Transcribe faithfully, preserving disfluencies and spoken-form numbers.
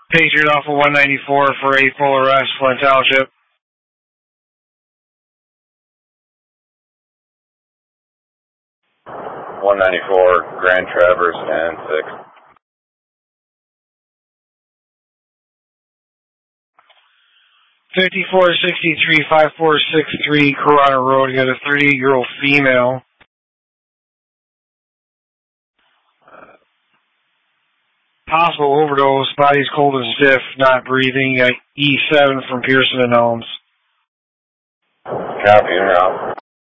Patriot Alpha one ninety-four for a full arrest, Flint Township. one ninety-four, Grand Traverse and six. fifty-four sixty-three, five four six three, Corona Road. You got a thirty-eight-year-old female. Possible overdose, body's cold and stiff, not breathing. You got E seven from Pearson and Elms. Copy, and out.